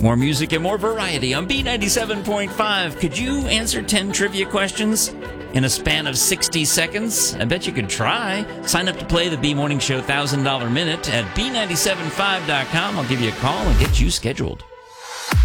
More music and more variety on B97.5. Could you answer 10 trivia questions in a span of 60 seconds? I bet you could try. Sign up to play the B Morning Show $1,000 Minute at B975.com. I'll give you a call and get you scheduled.